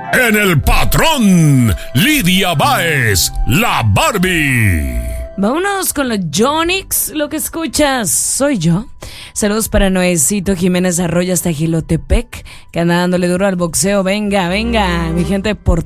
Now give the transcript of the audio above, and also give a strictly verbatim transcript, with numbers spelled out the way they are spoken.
en el patrón, Lidia Báez, la Barbie. Vámonos con los Yonix. Lo que escuchas soy yo. Saludos para Noecito Jiménez Arroyo hasta Gilotepec, que anda dándole duro al boxeo. Venga, venga, mi gente por